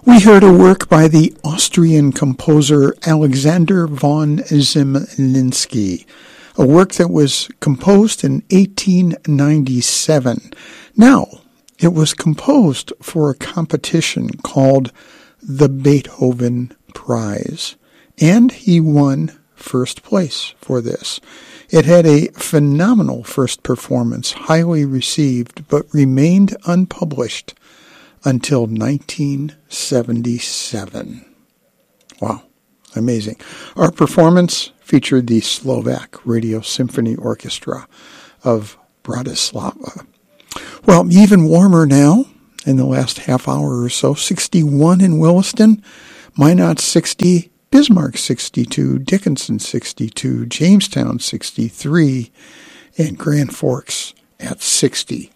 We heard a work by the Austrian composer Alexander von Zemlinsky, a work that was composed in 1897. Now, it was composed for a competition called the Beethoven Prize, and he won first place for this. It had a phenomenal first performance, highly received, but remained unpublished until 1977. Wow, amazing. Our performance featured the Slovak Radio Symphony Orchestra of Bratislava. Well, even warmer now in the last half hour or so. 61 in Williston, Minot 60, Bismarck 62, Dickinson 62, Jamestown 63, and Grand Forks at 60.